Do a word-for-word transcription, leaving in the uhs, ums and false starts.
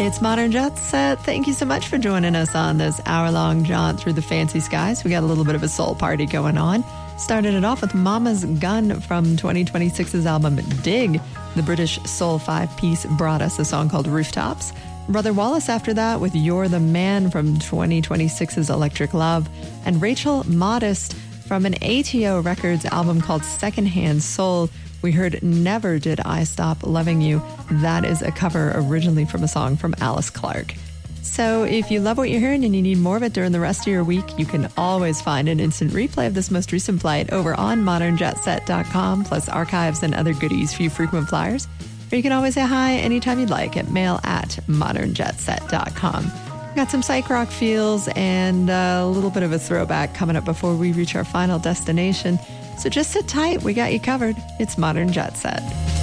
It's Modern Jet Set. Thank you so much for joining us on this hour-long jaunt through the fancy skies. We got a little bit of a soul party going on. Started it off with Mama's Gun from twenty twenty-six's album Dig. The British soul five-piece brought us a song called Rooftops. Brother Wallace after that with You're the Man from twenty twenty-six's Electric Love. And Rachel Modest from an A T O Records album called Secondhand Soul. We heard Never Did I Stop Loving You. That is a cover originally from a song from Alice Clark. So if you love what you're hearing and you need more of it during the rest of your week, you can always find an instant replay of this most recent flight over on modern jet set dot com, plus archives and other goodies for you frequent flyers. Or you can always say hi anytime you'd like at mail at modern jet set dot com. Got some psych rock feels and a little bit of a throwback coming up before we reach our final destination. So just sit tight. We got you covered. It's Modern Jet Set.